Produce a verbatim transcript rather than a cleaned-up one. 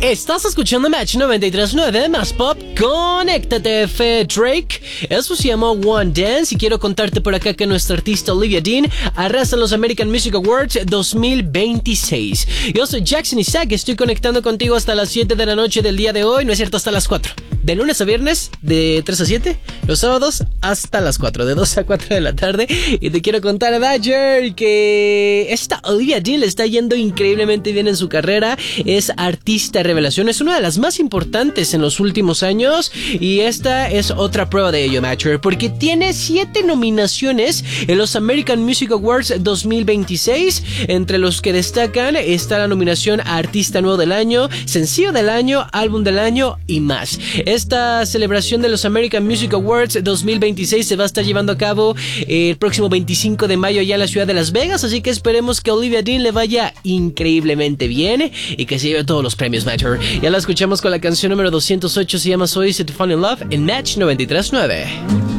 Estás escuchando Match noventa y tres punto nueve más pop. Conéctate, F. Drake. Eso se llama One Dance. Y quiero contarte por acá que nuestra artista Olivia Dean arrasa los American Music Awards dos mil veintiséis. Yo soy Jackson Isaac. Estoy conectando contigo hasta las siete de la noche del día de hoy. No es cierto, hasta las cuatro. De lunes a viernes, de tres a siete. Los sábados hasta las cuatro, de dos a cuatro de la tarde. Y te quiero contar, Badger, que esta Olivia Dean le está yendo increíblemente bien en su carrera. Es artista revelación, es una de las más importantes en los últimos años. Y esta es otra prueba de ello, Badger, porque tiene siete nominaciones en los American Music Awards dos mil veintiséis. Entre los que destacan está la nominación a Artista Nuevo del Año, Sencillo del Año, Álbum del Año y más. Esta celebración de los American Music Awards dos mil veintiséis se va a estar llevando a cabo el próximo veinticinco de mayo allá en la ciudad de Las Vegas, así que esperemos que a Olivia Dean le vaya increíblemente bien y que se lleve todos los premios, Matcher. Ya la escuchamos con la canción número doscientos ocho, se llama So Easy to Fall in Love en Match noventa y tres punto nueve.